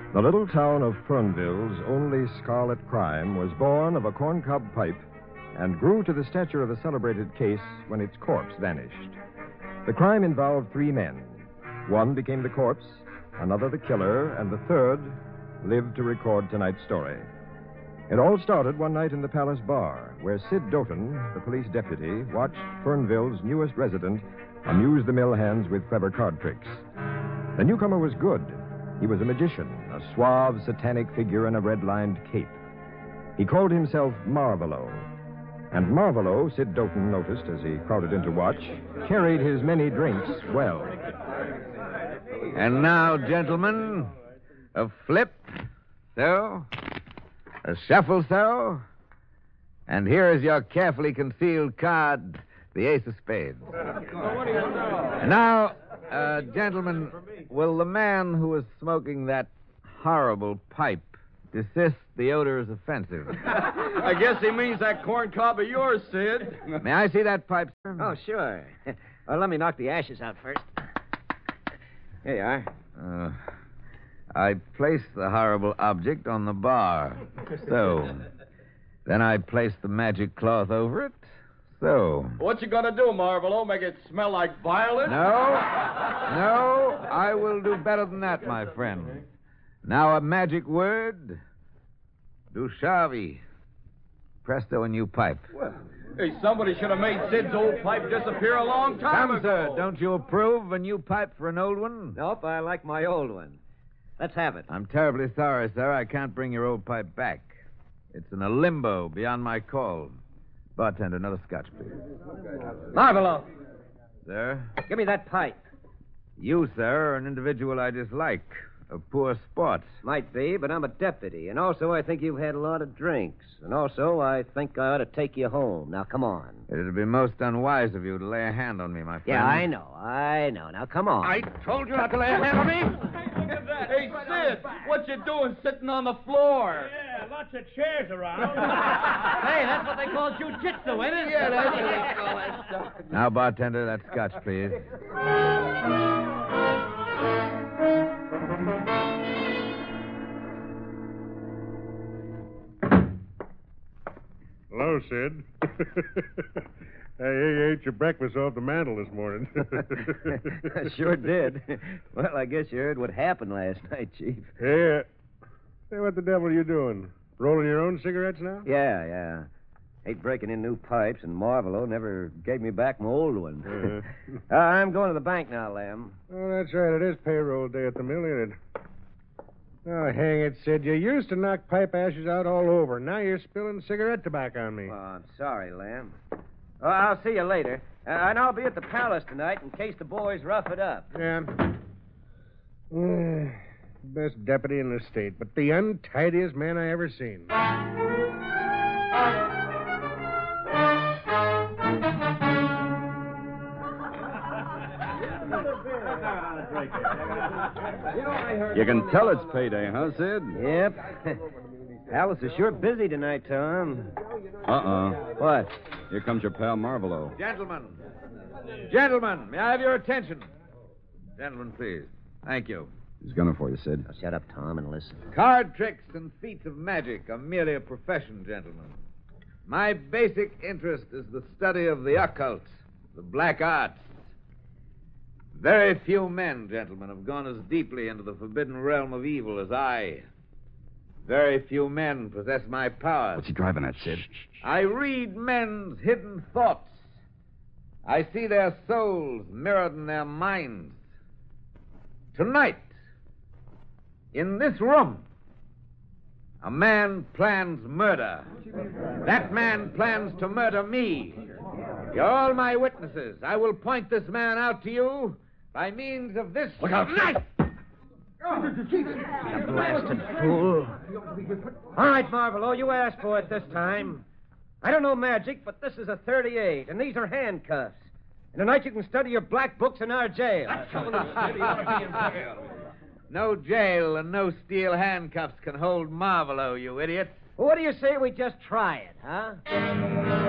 The little town of Fernville's only scarlet crime was born of a corncob pipe and grew to the stature of a celebrated case when its corpse vanished. The crime involved three men. One became the corpse, another the killer, and the third lived to record tonight's story. It all started one night in the Palace Bar, where Sid Doughton, the police deputy, watched Fernville's newest resident amuse the mill hands with clever card tricks. The newcomer was good. He was a magician, a suave, satanic figure in a red-lined cape. He called himself Marvolo. And Marvolo, Sid Doughton noticed as he crowded in to watch, carried his many drinks well. And now, gentlemen, a flip, so, a shuffle, so, and here is your carefully concealed card, the ace of spades. And now, gentlemen, will the man who is smoking that horrible pipe desist? The odor is offensive. I guess he means that corn cob of yours, Sid. May I see that pipe, sir? Oh, sure. Well, let me knock the ashes out first. Here you are. I place the horrible object on the bar. So. Then I place the magic cloth over it. So. What you gonna do, Marvolo? Make it smell like violet? No, I will do better than that, my friend. Now a magic word. Dushavi. Presto, a new pipe. Well, hey, somebody should have made Sid's old pipe disappear a long time Come, ago. sir, don't you approve of a new pipe for an old one? Nope, I like my old one. Let's have it. I'm terribly sorry, sir. I can't bring your old pipe back. It's in a limbo beyond my call. Bartender, another scotch, please. Marvolo, Sir? give me that pipe. You, sir, are an individual I dislike. A poor sport. Might be, but I'm a deputy. And also, I think you've had a lot of drinks. And also, I think I ought to take you home. Now, come on. It'd be most unwise of you to lay a hand on me, my friend. Yeah, I know. Now, come on. I told you not to lay a hand on me. Hey, Sid, what you doing sitting on the floor? Yeah, lots of chairs around. Hey, that's what they call jujitsu, isn't it? Yeah, that's what they call it. Now, bartender, that scotch, please. Hello, Sid. I ate your breakfast off the mantel this morning. I sure did. Well, I guess you heard what happened last night, Chief. Yeah. Hey, what the devil are you doing? Rolling your own cigarettes now? Yeah. Hate breaking in new pipes, and Marvolo never gave me back my old one. I'm going to the bank now, Lem. Oh, that's right. It is payroll day at the mill, isn't it? Oh, hang it, Sid. You used to knock pipe ashes out all over. Now you're spilling cigarette tobacco on me. Oh, I'm sorry, Lem. Oh, I'll see you later. And I'll be at the palace tonight in case the boys rough it up. Yeah. Best deputy in the state, but the untidiest man I ever seen. You can tell it's payday, huh, Sid? Yep. Palace is sure busy tonight, Tom. What? Here comes your pal Marvolo. Gentlemen, may I have your attention? Gentlemen, please. Thank you. He's gunning for you, Sid. Now, shut up, Tom, and listen. Card tricks and feats of magic are merely a profession, gentlemen. My basic interest is the study of the occult, the black arts. Very few men, gentlemen, have gone as deeply into the forbidden realm of evil as I. Very few men possess my powers. What's he driving at, Sid? I read men's hidden thoughts. I see their souls mirrored in their minds. Tonight, in this room, a man plans murder. That man plans to murder me. You're all my witnesses. I will point this man out to you by means of this knife. You blasted fool. All right, Marvolo, you asked for it this time. I don't know magic, but this is a 38, and these are handcuffs. And tonight you can study your black books in our jail. No jail and no steel handcuffs can hold Marvolo, you idiot. Well, what do you say we just try it, huh?